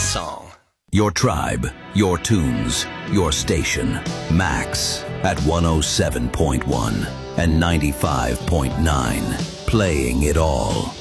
song. Your tribe, your tunes, your station. Max at 107.1 and 95.9. Playing it all.